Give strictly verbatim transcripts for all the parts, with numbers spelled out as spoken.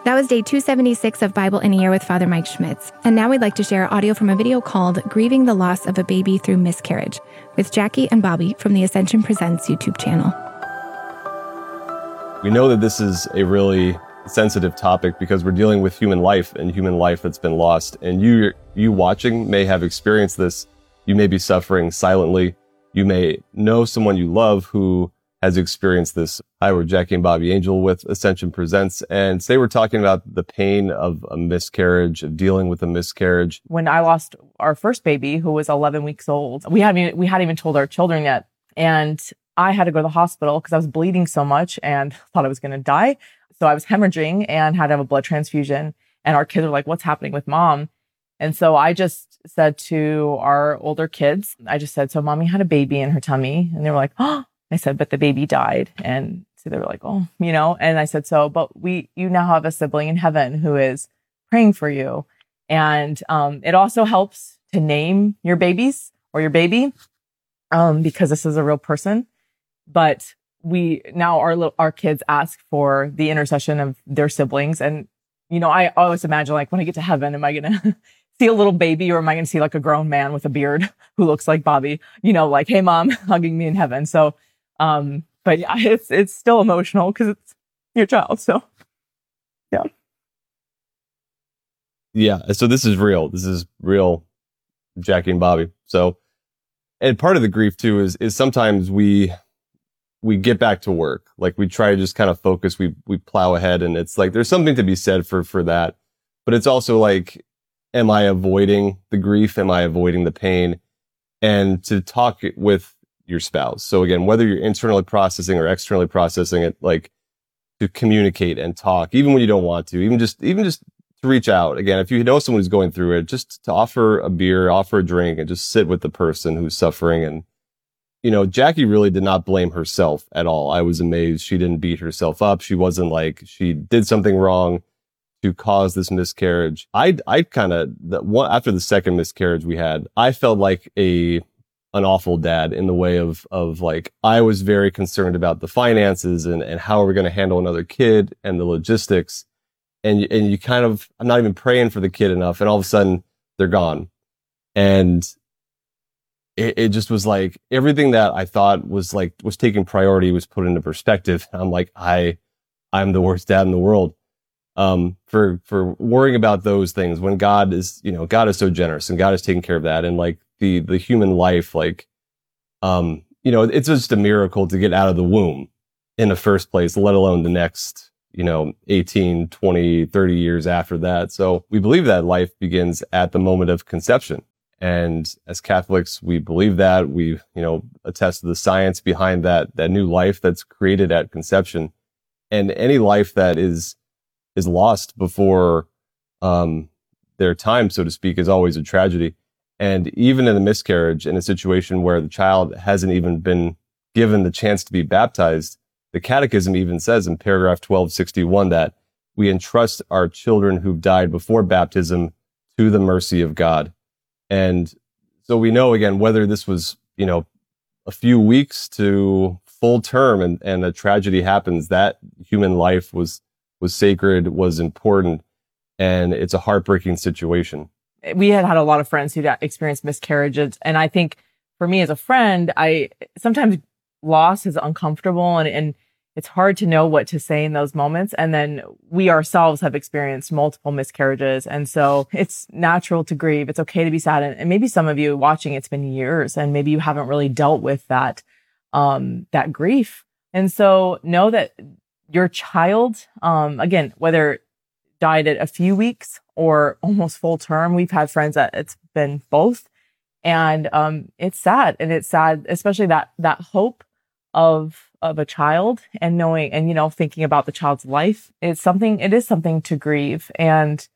That was day two seventy-six of Bible in a Year with Father Mike Schmitz. And now we'd like to share audio from a video called Grieving the Loss of a Baby Through Miscarriage with Jackie and Bobby from the Ascension Presents YouTube channel. We know that this is a really sensitive topic because we're dealing with human life and human life that's been lost. And you, you watching may have experienced this. You may be suffering silently. You may know someone you love who has experienced this. Hi, we're Jackie and Bobby Angel with Ascension Presents, and today we're talking about the pain of a miscarriage, of dealing with a miscarriage. When I lost our first baby, who was eleven weeks old, we hadn't even, we hadn't even told our children yet, and I had to go to the hospital because I was bleeding so much and thought I was going to die. So I was hemorrhaging and had to have a blood transfusion, and our kids were like, "What's happening with mom?" And so I just said to our older kids, I just said, "So mommy had a baby in her tummy," and they were like, "Oh." I said, "But the baby died." And so they were like, "Oh," you know, and I said, "So, but we, you now have a sibling in heaven who is praying for you." And, um, it also helps to name your babies or your baby, um, because this is a real person. But we, now our, our kids ask for the intercession of their siblings. And, you know, I always imagine, like, when I get to heaven, am I going to see a little baby, or am I going to see like a grown man with a beard who looks like Bobby, you know, like, "Hey mom," hugging me in heaven. So, Um, but yeah, it's, it's still emotional because it's your child. So yeah. Yeah. So this is real. This is real Jackie and Bobby. So, and part of the grief too is, is sometimes we, we get back to work. Like we try to just kind of focus. We, we plow ahead, and it's like, there's something to be said for, for that. But it's also like, am I avoiding the grief? Am I avoiding the pain? And to talk with your spouse. So again, whether you're internally processing or externally processing it, like to communicate and talk, even when you don't want to, even just, even just to reach out. Again, if you know someone who's going through it, just to offer a beer, offer a drink, and just sit with the person who's suffering. And, you know, Jackie really did not blame herself at all. I was amazed. She didn't beat herself up. She wasn't like she did something wrong to cause this miscarriage. I, I kind of, after the second miscarriage we had, I felt like a, an awful dad in the way of, of like, I was very concerned about the finances and, and how are we going to handle another kid and the logistics. And, and you kind of, I'm not even praying for the kid enough. And all of a sudden they're gone. And it, it just was like everything that I thought was like, was taking priority was put into perspective. I'm like, I, I'm the worst dad in the world. Um, for, for worrying about those things when God is, you know, God is so generous and God is taking care of that. And like the, the human life, like, um, you know, it's just a miracle to get out of the womb in the first place, let alone the next, you know, eighteen, twenty, thirty years after that. So we believe that life begins at the moment of conception. And as Catholics, we believe that. We, you know, attest to the science behind that, that new life that's created at conception. And any life that is, is lost before, um, their time, so to speak, is always a tragedy. And even in a miscarriage, in a situation where the child hasn't even been given the chance to be baptized, the Catechism even says in paragraph twelve sixty-one that we entrust our children who've died before baptism to the mercy of God. And so we know, again, whether this was, you know, a few weeks to full term and, and a tragedy happens, that human life was was sacred, was important, and it's a heartbreaking situation. We had had a lot of friends who'd experienced miscarriages. And I think for me as a friend, I sometimes loss is uncomfortable and, and it's hard to know what to say in those moments. And then we ourselves have experienced multiple miscarriages. And so it's natural to grieve. It's okay to be sad. And, and maybe some of you watching, it's been years and maybe you haven't really dealt with that, um, that grief. And so know that your child, um, again, whether died at a few weeks or almost full term, we've had friends that it's been both. And, um, it's sad. And it's sad, especially that, that hope of, of a child and knowing, and, you know, thinking about the child's life. It's something, it is something to grieve. And,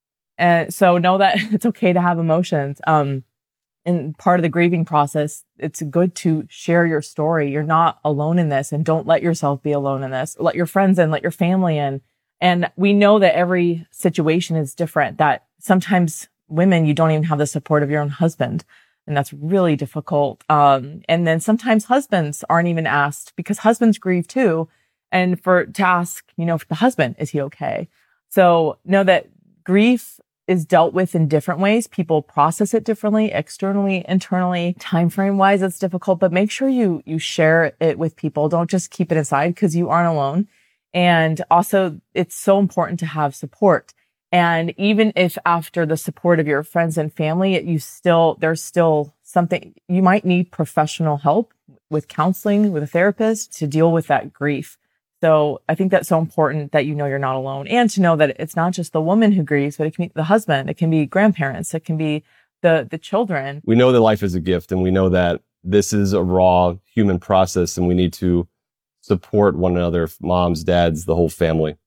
and so know that it's okay to have emotions. Um, and part of the grieving process, it's good to share your story. You're not alone in this, and don't let yourself be alone in this. Let your friends in, let your family in. And we know that every situation is different, that sometimes women, you don't even have the support of your own husband. And that's really difficult. Um, and then sometimes husbands aren't even asked because husbands grieve too. And for to ask, you know, for the husband, is he okay? So know that grief is dealt with in different ways. People process it differently, externally, internally. Time frame wise, it's difficult, but make sure you you share it with people. Don't just keep it inside because you aren't alone. And also, it's so important to have support. And even if after the support of your friends and family, you still there's still something, you might need professional help with counseling, with a therapist to deal with that grief. So I think that's so important that you know you're not alone, and to know that it's not just the woman who grieves, but it can be the husband, it can be grandparents, it can be the the children. We know that life is a gift, and we know that this is a raw human process, and we need to support one another, moms, dads, the whole family.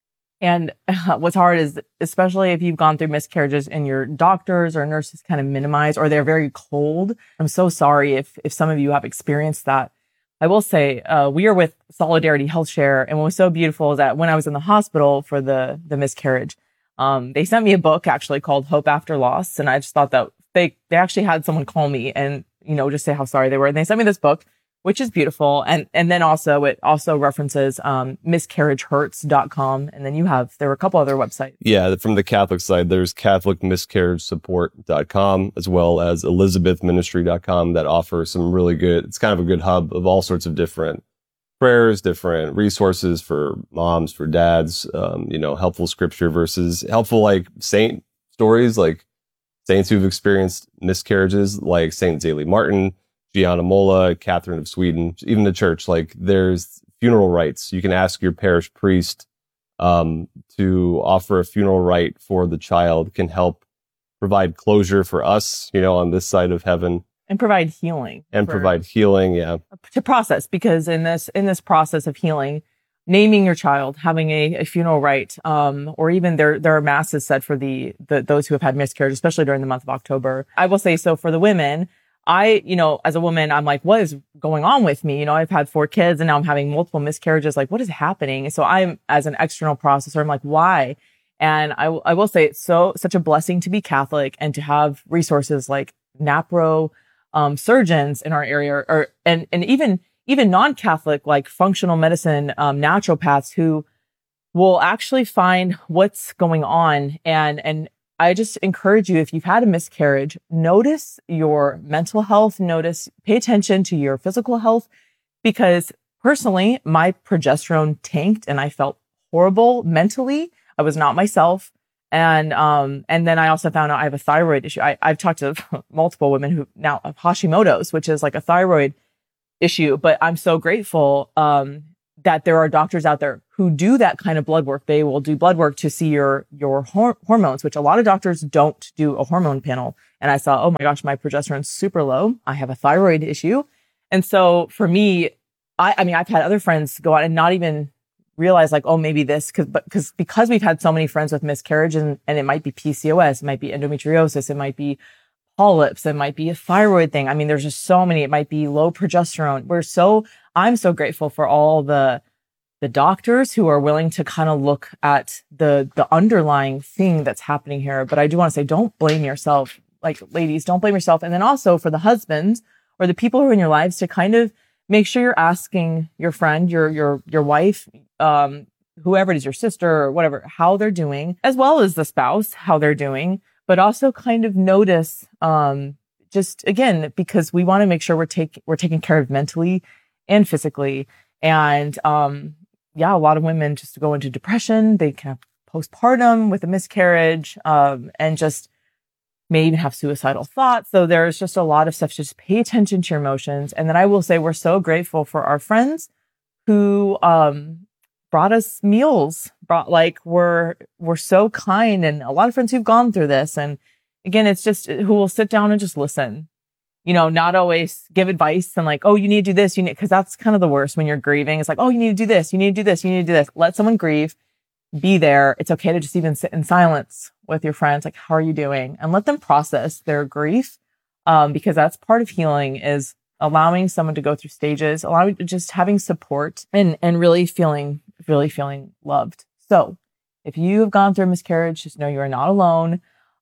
And uh, what's hard is, especially if you've gone through miscarriages and your doctors or nurses kind of minimize, or they're very cold. I'm so sorry if if some of you have experienced that. I will say, uh, we are with Solidarity Health Share, and what was so beautiful is that when I was in the hospital for the the miscarriage, um, they sent me a book actually called Hope After Loss, and I just thought that they they actually had someone call me and, you know, just say how sorry they were, and they sent me this book, which is beautiful. And and then also it also references um, miscarriage hurts dot com. And then you have, there were a couple other websites. Yeah, from the Catholic side, there's Catholic Miscarriage Support dot com, as well as Elizabeth Ministry dot com, that offer some really good, it's kind of a good hub of all sorts of different prayers, different resources for moms, for dads, um, you know, helpful scripture verses, helpful like saint stories, like saints who've experienced miscarriages, like Saint Zélie Martin, Gianna Molla, Catherine of Sweden, even the church. Like, there's funeral rites. You can ask your parish priest um, to offer a funeral rite for the child, can help provide closure for us, you know, on this side of heaven. And provide healing. And for, provide healing, yeah. To process, because in this in this process of healing, naming your child, having a, a funeral rite, um, or even there there are masses set for the, the those who have had miscarriage, especially during the month of October. I will say, so for the women, I, you know, as a woman, I'm like, what is going on with me? You know, I've had four kids and now I'm having multiple miscarriages. Like, what is happening? So I'm, as an external processor, I'm like, why? And I, I will say it's so, such a blessing to be Catholic and to have resources like NAPRO, um, surgeons in our area, or, and, and even, even non-Catholic, like functional medicine, um, naturopaths who will actually find what's going on. And, and, I just encourage you, if you've had a miscarriage, notice your mental health, notice, pay attention to your physical health, because personally, my progesterone tanked and I felt horrible mentally. I was not myself. And, um, and then I also found out I have a thyroid issue. I, I've talked to multiple women who now have Hashimoto's, which is like a thyroid issue, but I'm so grateful, um, that there are doctors out there who do that kind of blood work. They will do blood work to see your, your hor- hormones, which a lot of doctors don't do a hormone panel. And I saw, oh my gosh, my progesterone's super low. I have a thyroid issue. And so for me, I, I mean, I've had other friends go out and not even realize like, oh, maybe this, cause, but, cause, because we've had so many friends with miscarriage, and, and it might be P C O S, it might be endometriosis, it might be polyps, it might be a thyroid thing. I mean, there's just so many, it might be low progesterone. We're so, I'm so grateful for all the, the doctors who are willing to kind of look at the, the underlying thing that's happening here. But I do want to say, don't blame yourself. Like, ladies, don't blame yourself. And then also for the husbands or the people who are in your lives, to kind of make sure you're asking your friend, your, your, your wife, um, whoever it is, your sister or whatever, how they're doing, as well as the spouse, how they're doing, but also kind of notice, um, just again, because we want to make sure we're taking, we're taking care of mentally and physically. And, um, yeah, a lot of women just go into depression. They can have postpartum with a miscarriage, um, and just may even have suicidal thoughts. So there's just a lot of stuff. Just pay attention to your emotions. And then I will say, we're so grateful for our friends who, um, brought us meals, brought like, we're, we're so kind, and a lot of friends who've gone through this. And again, it's just who will sit down and just listen. You know, not always give advice and like, oh, you need to do this, you need, because that's kind of the worst when you're grieving. It's like, oh, you need to do this, you need to do this, you need to do this. Let someone grieve, be there. It's okay to just even sit in silence with your friends. Like, how are you doing? And let them process their grief. Um, because that's part of healing, is allowing someone to go through stages, allowing just having support and, and really feeling, really feeling loved. So if you have gone through a miscarriage, just know you are not alone.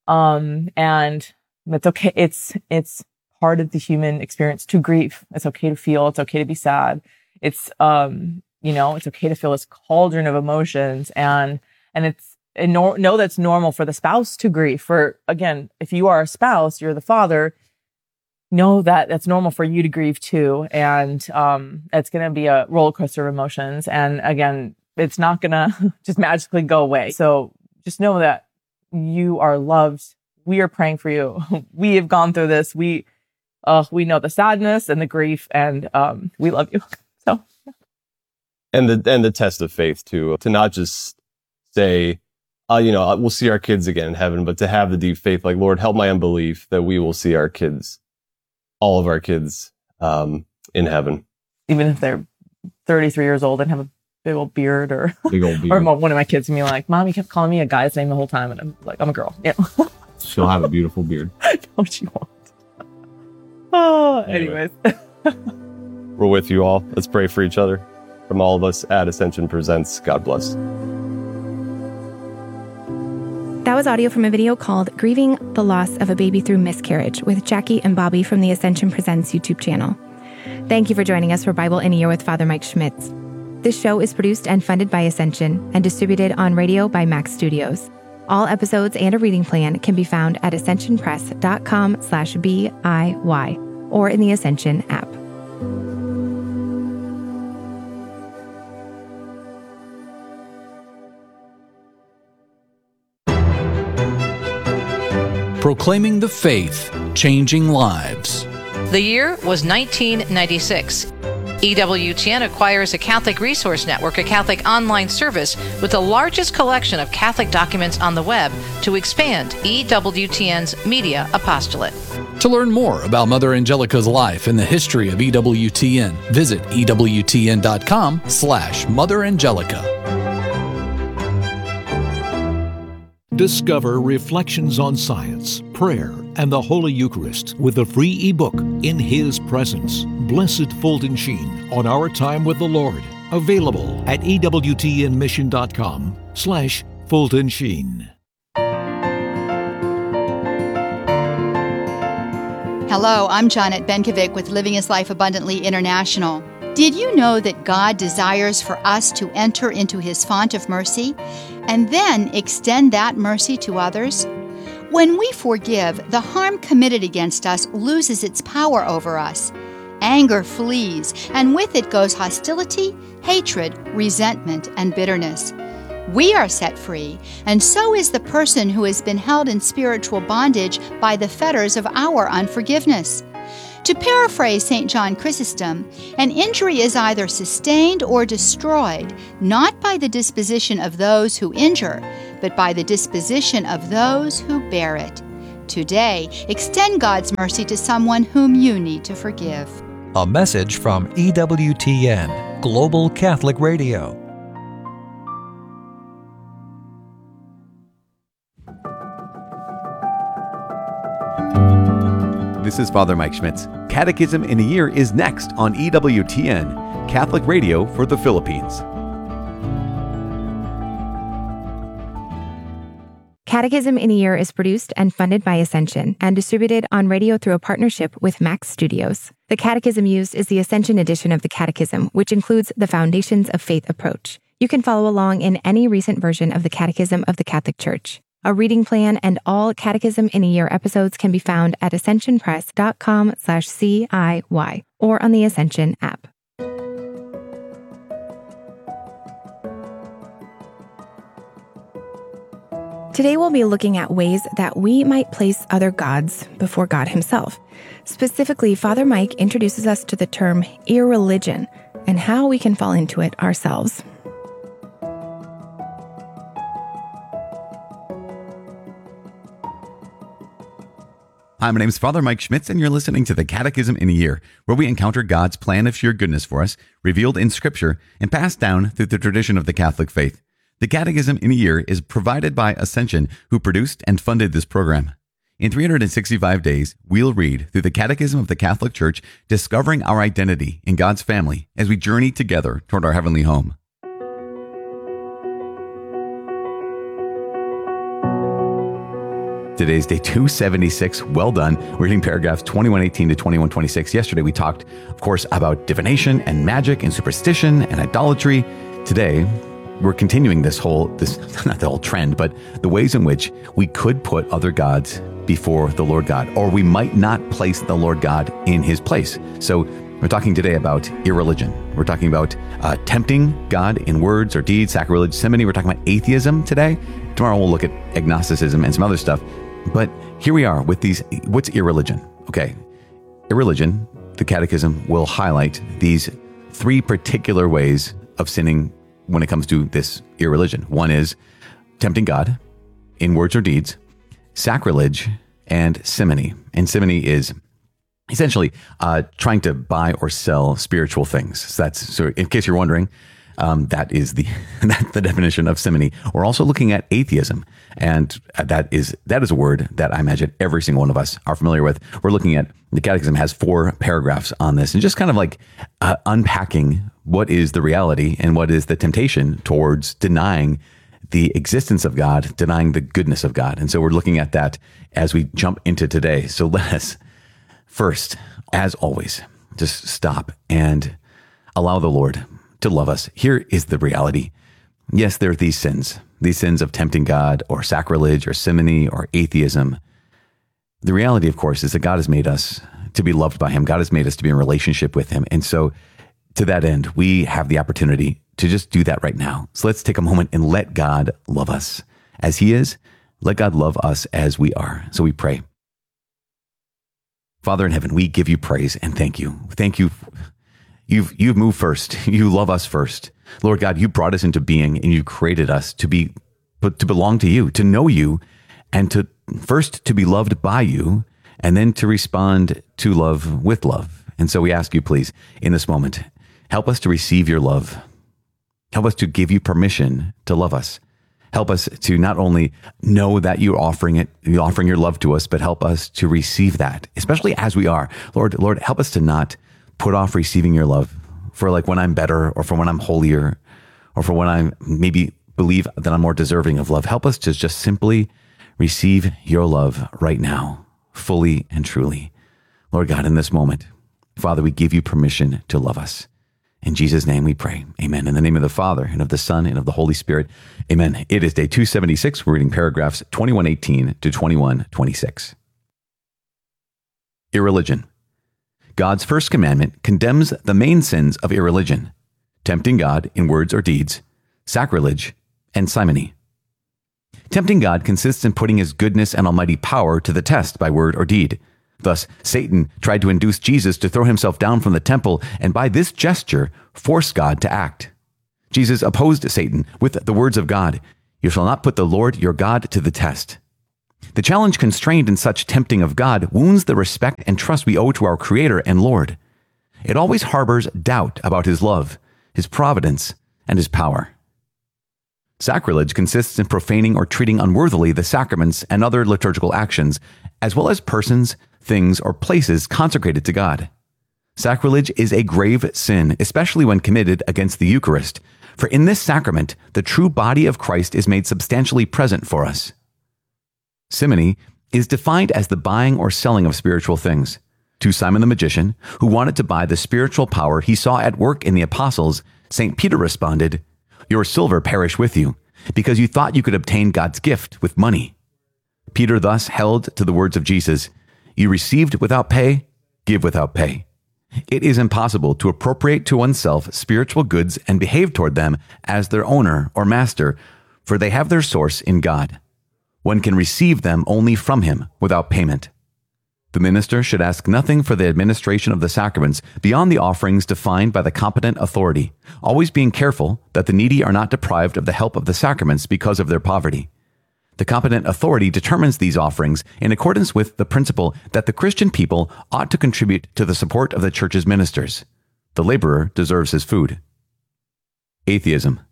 Um, and it's okay. It's, it's, part of the human experience to grieve. It's okay to feel. It's okay to be sad. It's, um, you know, it's okay to feel this cauldron of emotions. And, and it's, and no, know that's normal for the spouse to grieve. For, again, if you are a spouse, you're the father, know that that's normal for you to grieve too. And um, it's going to be a roller coaster of emotions. And again, it's not going to just magically go away. So just know that you are loved. We are praying for you. We have gone through this. We, uh, we know the sadness and the grief, and um, we love you. So, and the and the test of faith too, to not just say, uh, you know, we'll see our kids again in heaven, but to have the deep faith, like, Lord, help my unbelief that we will see our kids, all of our kids, um, in heaven, even if they're thirty-three years old and have a big old beard, or big old beard. Or one of my kids can be like, Mom, you kept calling me a guy's name the whole time, and I'm like, I'm a girl. Yeah. She'll have a beautiful beard. No, she won't. Oh, Anyway. anyways. We're with you all. Let's pray for each other. From all of us at Ascension Presents, God bless. That was audio from a video called Grieving the Loss of a Baby Through Miscarriage with Jackie and Bobby from the Ascension Presents YouTube channel. Thank you for joining us for Bible in a Year with Father Mike Schmitz. This show is produced and funded by Ascension and distributed on radio by Max Studios. All episodes and a reading plan can be found at ascensionpress.com slash B-I-Y or in the Ascension app. Proclaiming the faith, changing lives. The year was nineteen ninety-six. E W T N acquires a Catholic Resource Network, a Catholic online service with the largest collection of Catholic documents on the web to expand E W T N's media apostolate. To learn more about Mother Angelica's life and the history of E W T N, visit ewtn.com slash Mother Angelica. Discover Reflections on Science, Prayer, and the Holy Eucharist with a free ebook, In His Presence, Blessed Fulton Sheen on Our Time with the Lord. Available at ewtnmission.com slash Fulton Sheen. Hello, I'm Janet Benkovic with Living His Life Abundantly International. Did you know that God desires for us to enter into His font of mercy and then extend that mercy to others? When we forgive, the harm committed against us loses its power over us. Anger flees, and with it goes hostility, hatred, resentment, and bitterness. We are set free, and so is the person who has been held in spiritual bondage by the fetters of our unforgiveness. To paraphrase Saint John Chrysostom, an injury is either sustained or destroyed, not by the disposition of those who injure, but by the disposition of those who bear it. Today, extend God's mercy to someone whom you need to forgive. A message from E W T N, Global Catholic Radio. This is Father Mike Schmitz. Catechism in a Year is next on E W T N, Catholic Radio for the Philippines. Catechism in a Year is produced and funded by Ascension and distributed on radio through a partnership with Max Studios. The catechism used is the Ascension edition of the Catechism, which includes the Foundations of Faith approach. You can follow along in any recent version of the Catechism of the Catholic Church. A reading plan and all Catechism in a Year episodes can be found at ascensionpress.com slash CIY or on the Ascension app. Today we'll be looking at ways that we might place other gods before God himself. Specifically, Father Mike introduces us to the term irreligion and how we can fall into it ourselves. Hi, my name is Father Mike Schmitz, and you're listening to the Catechism in a Year, where we encounter God's plan of sheer goodness for us, revealed in Scripture, and passed down through the tradition of the Catholic faith. The Catechism in a Year is provided by Ascension, who produced and funded this program. In three hundred sixty-five days, we'll read through the Catechism of the Catholic Church, discovering our identity in God's family as we journey together toward our heavenly home. Today's day two seventy-six. Well done. We're reading paragraphs twenty-one eighteen to twenty-one twenty-six. Yesterday we talked, of course, about divination and magic and superstition and idolatry. Today, we're continuing this whole, this, not the whole trend, but the ways in which we could put other gods before the Lord God, or we might not place the Lord God in his place. So we're talking today about irreligion. We're talking about uh, tempting God in words or deeds, sacrilege, simony. We're talking about atheism today. Tomorrow we'll look at agnosticism and some other stuff. But here we are with these, what's irreligion? Okay, irreligion, the Catechism will highlight these three particular ways of sinning when it comes to this irreligion. One is tempting God in words or deeds, sacrilege, and simony. And simony is essentially uh, trying to buy or sell spiritual things. So that's, so in case you're wondering, um, that is the that's the definition of simony. We're also looking at atheism, and that is that is a word that I imagine every single one of us are familiar with. We're looking at, the Catechism has four paragraphs on this, and just kind of like uh, unpacking what is the reality and what is the temptation towards denying the existence of God, denying the goodness of God. And so we're looking at that as we jump into today. So let us first, as always, just stop and allow the Lord to love us. Here is the reality. Yes, there are these sins, these sins of tempting God or sacrilege or simony or atheism. The reality, of course, is that God has made us to be loved by him. God has made us to be in relationship with him. And so to that end, we have the opportunity to just do that right now. So let's take a moment and let God love us as he is. Let God love us as we are. So we pray. Father in heaven, we give you praise and thank you. Thank you. You've, you've moved first. You love us first. Lord God, you brought us into being and you created us to be, to belong to you, to know you, and to first to be loved by you, and then to respond to love with love. And so we ask you, please, in this moment, help us to receive your love. Help us to give you permission to love us. Help us to not only know that you're offering it, you're offering your love to us, but help us to receive that, especially as we are. Lord, Lord, help us to not put off receiving your love for like when I'm better or for when I'm holier or for when I maybe believe that I'm more deserving of love. Help us to just simply receive your love right now, fully and truly. Lord God, in this moment, Father, we give you permission to love us. In Jesus' name we pray. Amen. In the name of the Father, and of the Son, and of the Holy Spirit. Amen. It is day two seventy-six. We're reading paragraphs twenty-one eighteen to twenty-one twenty-six. Irreligion. God's first commandment condemns the main sins of irreligion: tempting God in words or deeds, sacrilege, and simony. Tempting God consists in putting his goodness and almighty power to the test by word or deed. Thus, Satan tried to induce Jesus to throw himself down from the temple and by this gesture force God to act. Jesus opposed Satan with the words of God, "You shall not put the Lord your God to the test." The challenge constrained in such tempting of God wounds the respect and trust we owe to our Creator and Lord. It always harbors doubt about his love, his providence, and his power. Sacrilege consists in profaning or treating unworthily the sacraments and other liturgical actions, as well as persons, things, or places consecrated to God. Sacrilege is a grave sin, especially when committed against the Eucharist, for in this sacrament, the true body of Christ is made substantially present for us. Simony is defined as the buying or selling of spiritual things. To Simon the magician, who wanted to buy the spiritual power he saw at work in the apostles, Saint Peter responded, "Your silver perish with you, because you thought you could obtain God's gift with money." Peter thus held to the words of Jesus, "You received without pay, give without pay." It is impossible to appropriate to oneself spiritual goods and behave toward them as their owner or master, for they have their source in God. One can receive them only from him without payment. The minister should ask nothing for the administration of the sacraments beyond the offerings defined by the competent authority, always being careful that the needy are not deprived of the help of the sacraments because of their poverty. The competent authority determines these offerings in accordance with the principle that the Christian people ought to contribute to the support of the church's ministers. The laborer deserves his food. Atheism.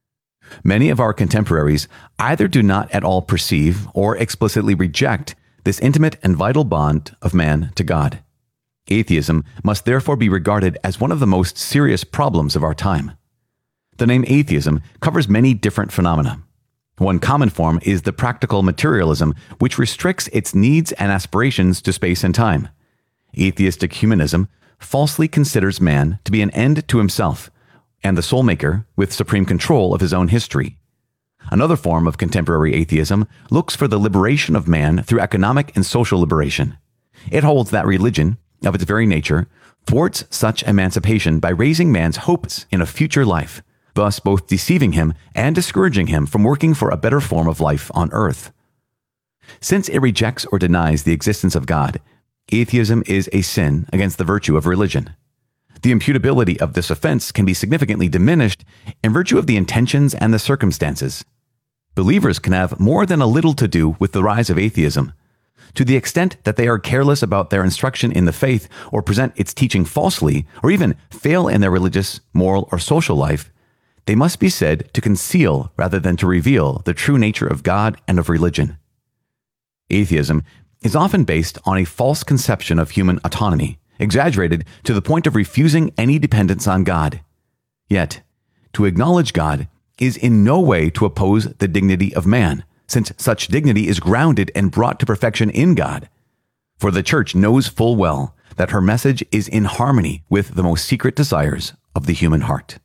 Many of our contemporaries either do not at all perceive or explicitly reject this intimate and vital bond of man to God. Atheism must therefore be regarded as one of the most serious problems of our time. The name atheism covers many different phenomena. One common form is the practical materialism, which restricts its needs and aspirations to space and time. Atheistic humanism falsely considers man to be an end to himself, and the soul maker with supreme control of his own history. Another form of contemporary atheism looks for the liberation of man through economic and social liberation. It holds that religion, of its very nature, thwarts such emancipation by raising man's hopes in a future life, thus both deceiving him and discouraging him from working for a better form of life on earth. Since it rejects or denies the existence of God, atheism is a sin against the virtue of religion. The imputability of this offense can be significantly diminished in virtue of the intentions and the circumstances. Believers can have more than a little to do with the rise of atheism. To the extent that they are careless about their instruction in the faith or present its teaching falsely, or even fail in their religious, moral, or social life, they must be said to conceal rather than to reveal the true nature of God and of religion. Atheism is often based on a false conception of human autonomy, exaggerated to the point of refusing any dependence on God. Yet, to acknowledge God is in no way to oppose the dignity of man, since such dignity is grounded and brought to perfection in God. For the Church knows full well that her message is in harmony with the most secret desires of the human heart.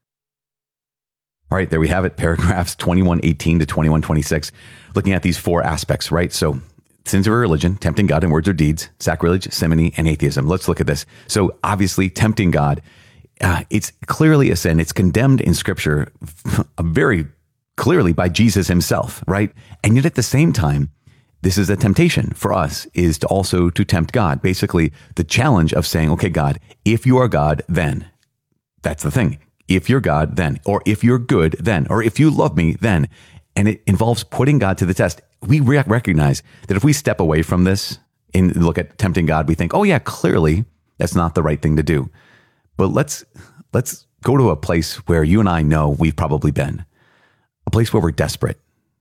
All right, there we have it, paragraphs twenty-one eighteen to twenty-one twenty-six, looking at these four aspects, right? So, sins of religion, tempting God in words or deeds, sacrilege, simony, and atheism. Let's look at this. So, obviously, tempting God, uh, it's clearly a sin. It's condemned in Scripture very clearly by Jesus himself, right? And yet at the same time, this is a temptation for us, is to also to tempt God. Basically, the challenge of saying, okay, God, if you are God, then. That's the thing. If you're God, then. Or if you're good, then. Or if you love me, then. And it involves putting God to the test. We re- recognize that if we step away from this and look at tempting God, we think, oh yeah, clearly that's not the right thing to do. But let's let's go to a place where you and I know we've probably been. A place where we're desperate.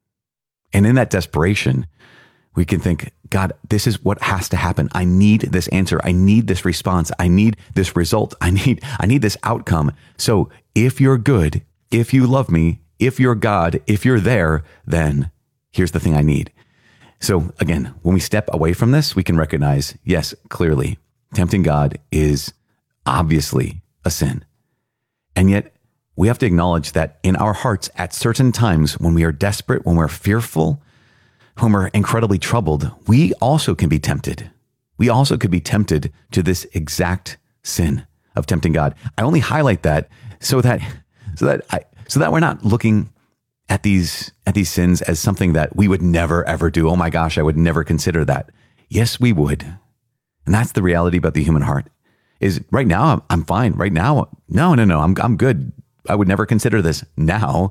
And in that desperation, we can think, God, this is what has to happen. I need this answer. I need this response. I need this result. I need, I need this outcome. So if you're good, if you love me, if you're God, if you're there, then here's the thing I need. So again, when we step away from this, we can recognize, yes, clearly, tempting God is obviously a sin. And yet, we have to acknowledge that in our hearts, at certain times when we are desperate, when we're fearful, when we're incredibly troubled, we also can be tempted. We also could be tempted to this exact sin of tempting God. I only highlight that so that so that I so that we're not looking at these at these sins as something that we would never ever do. Oh my gosh, I would never consider that. Yes, we would. And that's the reality about the human heart. Is right now I'm, I'm fine. Right now, no, no, no, I'm I'm good. I would never consider this now.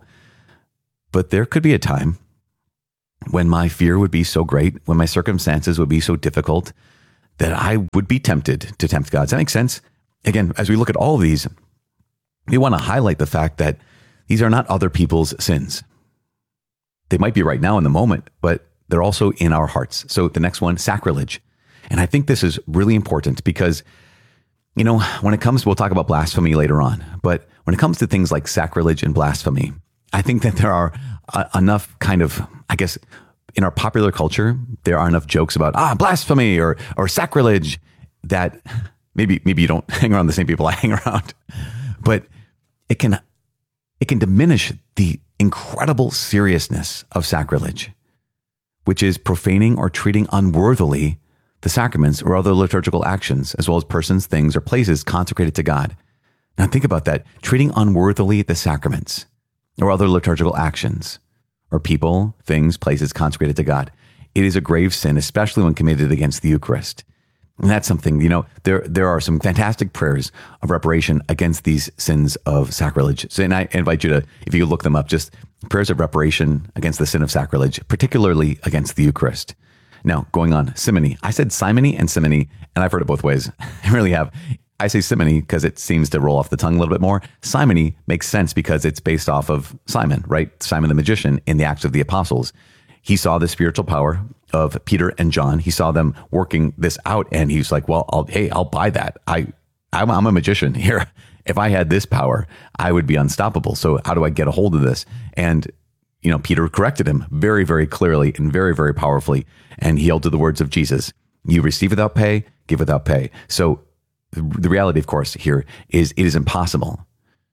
But there could be a time when my fear would be so great, when my circumstances would be so difficult, that I would be tempted to tempt God. Does that make sense? Again, as we look at all of these, we want to highlight the fact that these are not other people's sins. They might be right now in the moment, but they're also in our hearts. So the next one, sacrilege. And I think this is really important because, you know, when it comes, we'll talk about blasphemy later on, but when it comes to things like sacrilege and blasphemy, I think that there are uh, enough kind of, I guess, in our popular culture, there are enough jokes about, ah, blasphemy or or sacrilege that maybe maybe you don't hang around the same people I hang around, but it can it can diminish the incredible seriousness of sacrilege, which is profaning or treating unworthily the sacraments or other liturgical actions, as well as persons, things, or places consecrated to God. Now think about that, treating unworthily the sacraments or other liturgical actions, or people, things, places consecrated to God. It is a grave sin, especially when committed against the Eucharist. And that's something, you know, there there are some fantastic prayers of reparation against these sins of sacrilege. So, and I invite you to, if you look them up, just prayers of reparation against the sin of sacrilege, particularly against the Eucharist. Now, going on, simony. I said simony and simony, and I've heard it both ways. I really have. I say simony because it seems to roll off the tongue a little bit more. Simony makes sense because it's based off of Simon, right? Simon the magician in the Acts of the Apostles. He saw the spiritual power of Peter and John. He saw them working this out, and he's like, well, I'll, hey, I'll buy that. I, I'm, I'm a magician here. If I had this power, I would be unstoppable. So how do I get a hold of this? And, you know, Peter corrected him very, very clearly and very, very powerfully. And he held to the words of Jesus. You receive without pay, give without pay. So the reality, of course, here is it is impossible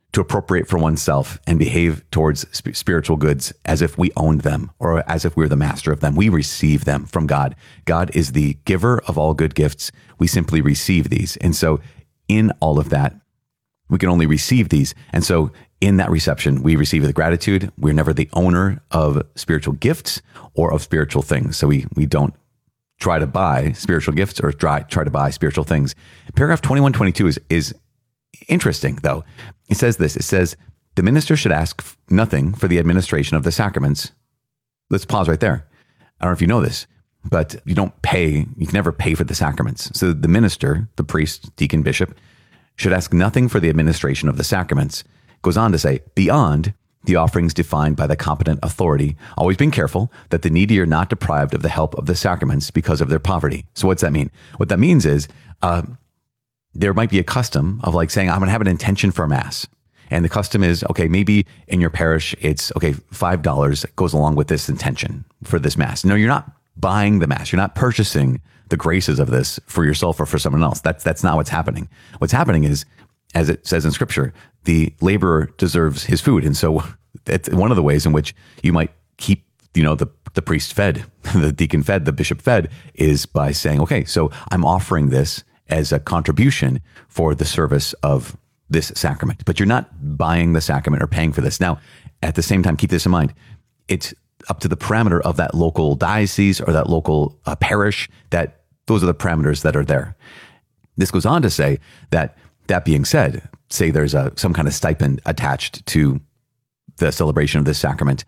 to appropriate for oneself and behave towards sp- spiritual goods as if we owned them or as if we were the master of them. We receive them from God. God is the giver of all good gifts. We simply receive these. And so in all of that, we can only receive these. And so in that reception, we receive with gratitude. We're never the owner of spiritual gifts or of spiritual things. So we, we don't try to buy spiritual gifts or try, try to buy spiritual things. Paragraph twenty-one twenty-two is, is interesting, though. It says this. It says, the minister should ask nothing for the administration of the sacraments. Let's pause right there. I don't know if you know this, but you don't pay, you can never pay for the sacraments. So the minister, the priest, deacon, bishop, should ask nothing for the administration of the sacraments. Goes on to say, beyond the offerings defined by the competent authority, always being careful that the needy are not deprived of the help of the sacraments because of their poverty. So what's that mean? What that means is, uh, there might be a custom of like saying, I'm going to have an intention for a mass. And the custom is, okay, maybe in your parish, it's, okay, five dollars goes along with this intention for this mass. No, you're not buying the mass. You're not purchasing the graces of this for yourself or for someone else. That's, that's not what's happening. What's happening is, as it says in scripture, the laborer deserves his food. And so that's one of the ways in which you might keep, you know, the, the priest fed, the deacon fed, the bishop fed, is by saying, okay, so I'm offering this as a contribution for the service of this sacrament. But you're not buying the sacrament or paying for this. Now, at the same time, keep this in mind. It's up to the parameter of that local diocese or that local uh, parish, that those are the parameters that are there. This goes on to say that, that being said, say there's a some kind of stipend attached to the celebration of this sacrament.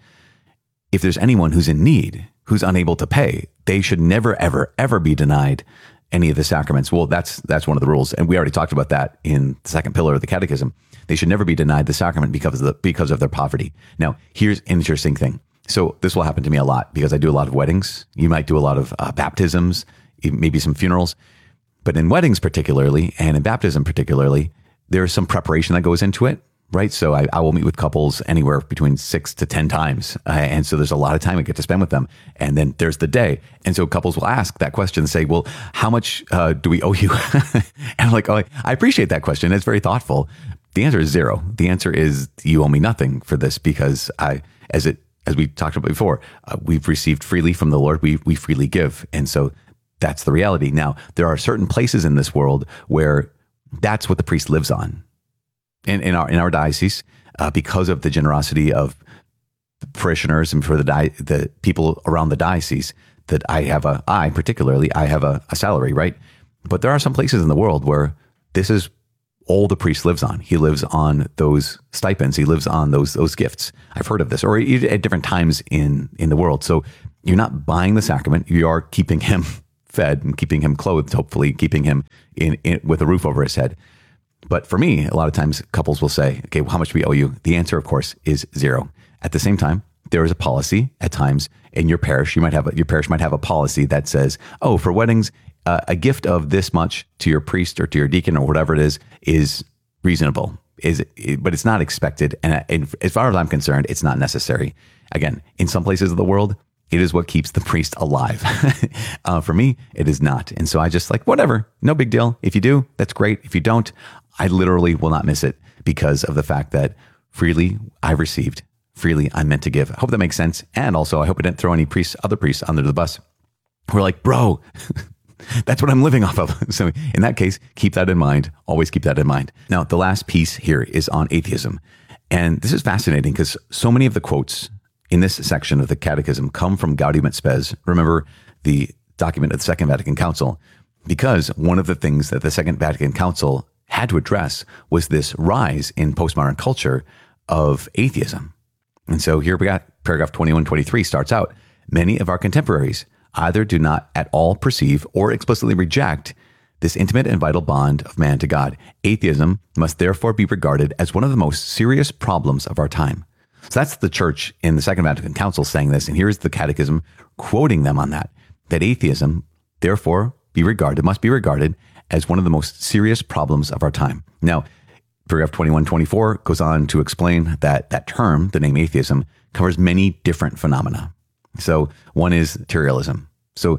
If there's anyone who's in need, who's unable to pay, they should never, ever, ever be denied any of the sacraments. Well, that's that's one of the rules, and we already talked about that in the second pillar of the Catechism. They should never be denied the sacrament because of the because of their poverty. Now, here's an interesting thing. So this will happen to me a lot because I do a lot of weddings. You might do a lot of uh, baptisms, maybe some funerals, but in weddings particularly, and in baptism particularly, there's some preparation that goes into it. Right. So I, I will meet with couples anywhere between six to ten times. Uh, and so there's a lot of time I get to spend with them. And then there's the day. And so couples will ask that question and say, well, how much uh, do we owe you? And I'm like, oh, I appreciate that question. It's very thoughtful. The answer is zero. The answer is you owe me nothing for this because I, as it, as we talked about before, uh, we've received freely from the Lord. We, we freely give. And so that's the reality. Now, there are certain places in this world where that's what the priest lives on. In, in our in our diocese, uh, because of the generosity of the parishioners and for the di- the people around the diocese, that I have a I particularly I have a, a salary, right? But there are some places in the world where this is all the priest lives on. He lives on those stipends. He lives on those those gifts. I've heard of this, or at different times in in the world. So you're not buying the sacrament. You are keeping him fed and keeping him clothed. Hopefully, keeping him in, in with a roof over his head. But for me, a lot of times couples will say, okay, well, how much do we owe you? The answer, of course, is zero. At the same time, there is a policy at times in your parish. You might have a, your parish might have a policy that says, oh, for weddings, uh, a gift of this much to your priest or to your deacon or whatever it is, is reasonable. Is it, but it's not expected. And, and as far as I'm concerned, it's not necessary. Again, in some places of the world, it is what keeps the priest alive. uh, for me, it is not. And so I just like, whatever, no big deal. If you do, that's great. If you don't, I literally will not miss it because of the fact that freely I've received, freely I'm meant to give. I hope that makes sense. And also, I hope I didn't throw any priests, other priests under the bus. We're like, bro, that's what I'm living off of. So in that case, keep that in mind. Always keep that in mind. Now, the last piece here is on atheism. And this is fascinating because so many of the quotes in this section of the Catechism come from Gaudium et Spes. Remember the document of the Second Vatican Council, because one of the things that the Second Vatican Council had to address was this rise in postmodern culture of atheism. And so here we got paragraph twenty-one twenty-three starts out, many of our contemporaries either do not at all perceive or explicitly reject this intimate and vital bond of man to God. Atheism must therefore be regarded as one of the most serious problems of our time. So that's the church in the Second Vatican Council saying this. And here's the Catechism quoting them on that, that atheism therefore be regarded, must be regarded as one of the most serious problems of our time. Now, paragraph twenty-one twenty-four goes on to explain that that term, the name atheism, covers many different phenomena. So one is materialism. So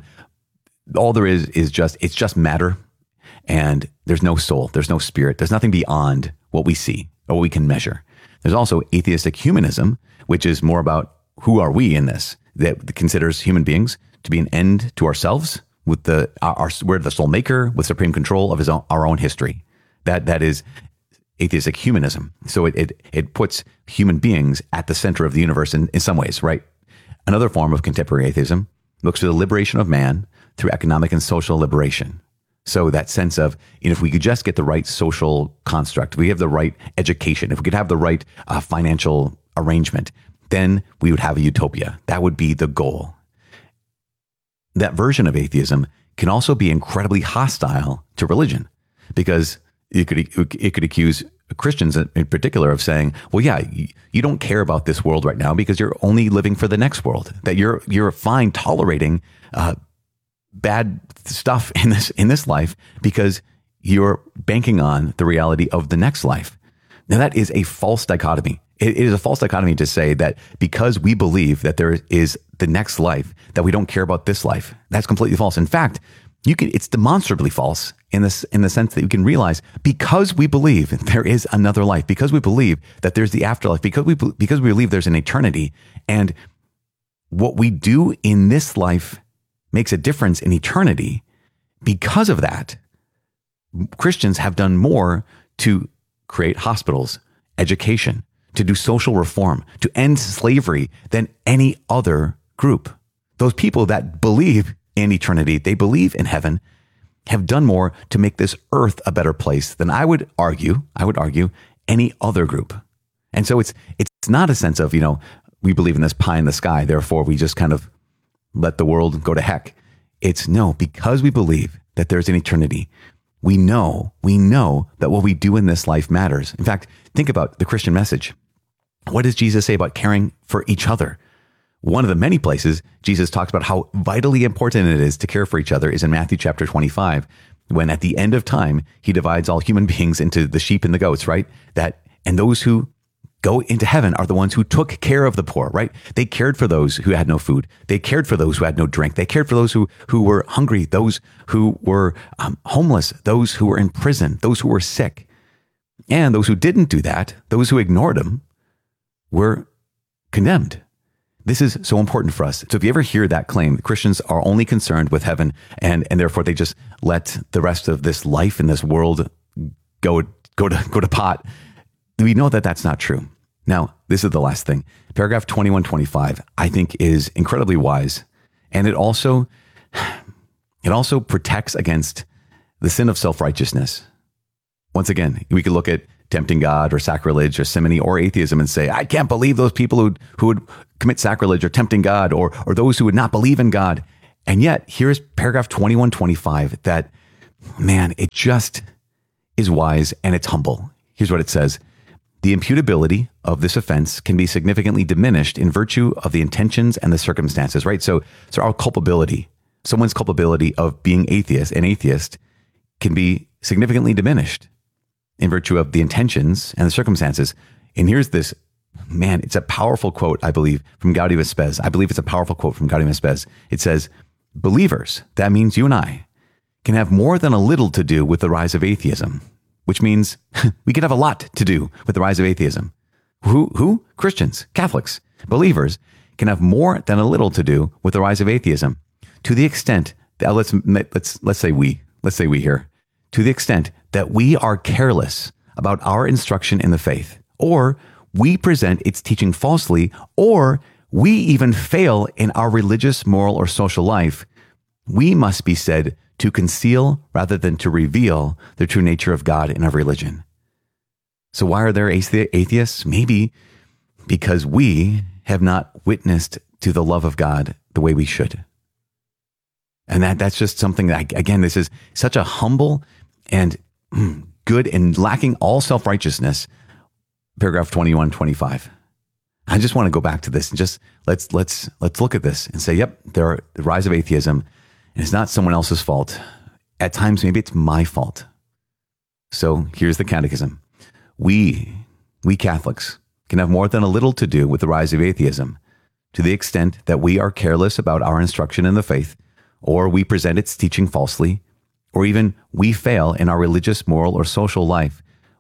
all there is is just, it's just matter, and there's no soul, there's no spirit, there's nothing beyond what we see. or what we can measure. There's also atheistic humanism, which is more about who are we in this, that considers human beings to be an end to ourselves, with the our, our we're the sole maker with supreme control of his own, our own history. That that is atheistic humanism. So it, it it puts human beings at the center of the universe in, in some ways, right? Another form of contemporary atheism looks to the liberation of man through economic and social liberation. So that sense of, you know, if we could just get the right social construct, if we have the right education, if we could have the right uh, financial arrangement, then we would have a utopia. That would be the goal. That version of atheism can also be incredibly hostile to religion, because it could it could accuse Christians in particular of saying, well, yeah, you don't care about this world right now because you're only living for the next world, that you're you're fine tolerating uh, bad stuff in this in this life because you're banking on the reality of the next life. Now, that is a false dichotomy. It is a false dichotomy to say that because we believe that there is the next life, that we don't care about this life. That's completely false. In fact, you can, it's demonstrably false in this, in the sense that you can realize, because we believe there is another life, because we believe that there's the afterlife, because we, because we believe there's an eternity, and what we do in this life makes a difference in eternity. Because of that, Christians have done more to create hospitals, education, to do social reform, to end slavery than any other group. Those people that believe in eternity, they believe in heaven, have done more to make this earth a better place than I would argue, I would argue, any other group. And so it's it's not a sense of, you know, we believe in this pie in the sky, therefore we just kind of let the world go to heck. It's no, because we believe that there's an eternity, we know, we know that what we do in this life matters. In fact, think about the Christian message. What does Jesus say about caring for each other? One of the many places Jesus talks about how vitally important it is to care for each other is in Matthew chapter twenty-five, when at the end of time, he divides all human beings into the sheep and the goats, right? That, and those who go into heaven are the ones who took care of the poor, right? They cared for those who had no food. They cared for those who had no drink. They cared for those who, who were hungry, those who were um, homeless, those who were in prison, those who were sick. And those who didn't do that, those who ignored them, were condemned. This is so important for us. So if you ever hear that claim, Christians are only concerned with heaven, and, and therefore they just let the rest of this life in this world go, go to, go to pot, we know that that's not true. Now, this is the last thing. Paragraph twenty-one twenty-five, I think, is incredibly wise. And it also, it also protects against the sin of self-righteousness. Once again, we could look at tempting God or sacrilege or simony or atheism and say, I can't believe those people who, who would commit sacrilege or tempting God, or, or those who would not believe in God. And yet, here's paragraph twenty-one twenty-five that, man, it just is wise and it's humble. Here's what it says. The imputability of this offense can be significantly diminished in virtue of the intentions and the circumstances, right? So, so our culpability, someone's culpability of being atheist, an atheist, can be significantly diminished in virtue of the intentions and the circumstances. And here's this, man, it's a powerful quote, I believe, from Gaudí Vespes. I believe it's a powerful quote from Gaudí Vespes. It says, believers, that means you and I, can have more than a little to do with the rise of atheism, which means we could have a lot to do with the rise of atheism. Who? Who? Christians, Catholics, believers can have more than a little to do with the rise of atheism, to the extent that let's let's let's say we let's say we here, to the extent that we are careless about our instruction in the faith, or we present its teaching falsely, or we even fail in our religious, moral, or social life. We must be said to conceal rather than to reveal the true nature of God in our religion. So why are there atheists? Maybe because we have not witnessed to the love of God the way we should. And that that's just something that, again, this is such a humble and good and lacking all self-righteousness. Paragraph twenty-one twenty-five. I just want to go back to this and just let's let's let's look at this and say, yep, there are the rise of atheism. And it's not someone else's fault. At times, maybe it's my fault. So here's the catechism. We, we Catholics, can have more than a little to do with the rise of atheism, to the extent that we are careless about our instruction in the faith, or we present its teaching falsely, or even we fail in our religious, moral, or social life.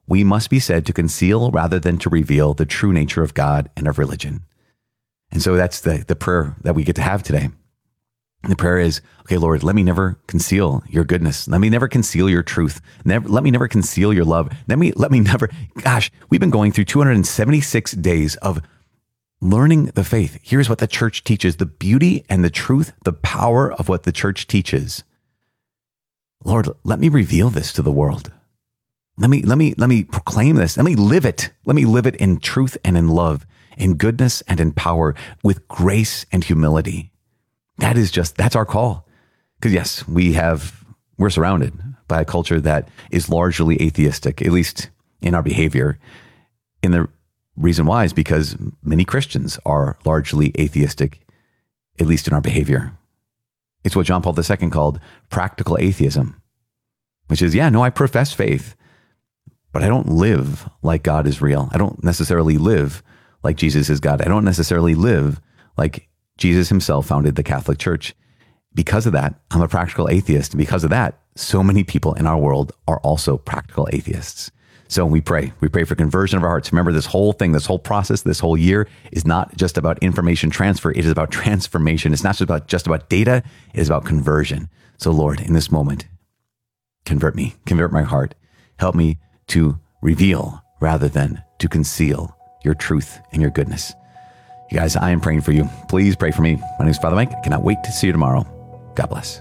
we must be said to conceal rather than to reveal the true nature of God and of religion. And so that's the, the prayer that we get to have today. The prayer is, okay, Lord, let me never conceal your goodness. Let me never conceal your truth. Never, let me never conceal your love. Let me, let me never, gosh, we've been going through two hundred seventy-six days of learning the faith. Here's what the church teaches, the beauty and the truth, the power of what the church teaches. Lord, let me reveal this to the world. Let me, let me, let me proclaim this. Let me live it. Let me live it in truth and in love, in goodness and in power, with grace and humility. That is just, that's our call. Because yes, we have, we're surrounded by a culture that is largely atheistic, at least in our behavior. And the reason why is because many Christians are largely atheistic, at least in our behavior. It's what John Paul the Second called practical atheism, which is, yeah, no, I profess faith, but I don't live like God is real. I don't necessarily live like Jesus is God. I don't necessarily live like Jesus himself founded the Catholic Church. Because of that, I'm a practical atheist. And because of that, so many people in our world are also practical atheists. So we pray. We pray for conversion of our hearts. Remember, this whole thing, this whole process, this whole year is not just about information transfer. It is about transformation. It's not just about, just about data. It is about conversion. So Lord, in this moment, convert me, convert my heart. Help me to reveal rather than to conceal your truth and your goodness. You guys, I am praying for you. Please pray for me. My name is Father Mike. I cannot wait to see you tomorrow. God bless.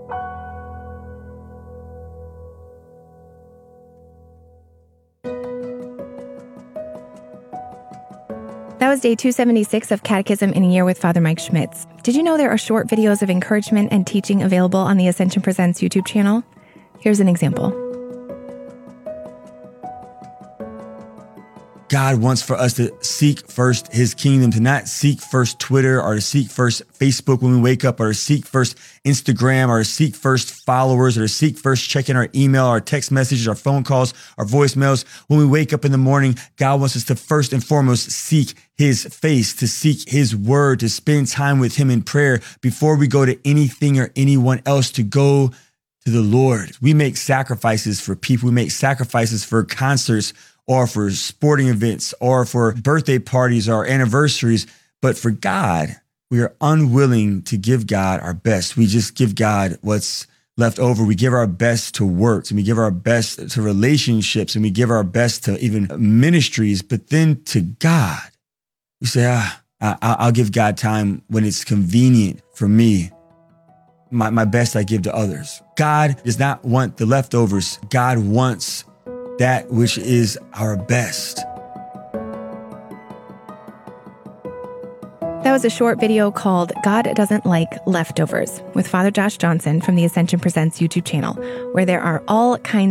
That was day two seventy-six of Catechism in a Year with Father Mike Schmitz. Did you know there are short videos of encouragement and teaching available on the Ascension Presents YouTube channel? Here's an example. God wants for us to seek first his kingdom, to not seek first Twitter or to seek first Facebook when we wake up, or to seek first Instagram, or to seek first followers, or to seek first checking our email, our text messages, our phone calls, our voicemails. When we wake up in the morning, God wants us to first and foremost seek his face, to seek his word, to spend time with him in prayer before we go to anything or anyone else, to go to the Lord. We make sacrifices for people. We make sacrifices for concerts, or for sporting events, or for birthday parties or anniversaries. But for God, we are unwilling to give God our best. We just give God what's left over. We give our best to works, and we give our best to relationships, and we give our best to even ministries. But then to God, we say, ah, I'll give God time when it's convenient for me. My, my best I give to others. God does not want the leftovers. God wants that which is our best. That was a short video called God Doesn't Like Leftovers with Father Josh Johnson from the Ascension Presents YouTube channel, where there are all kinds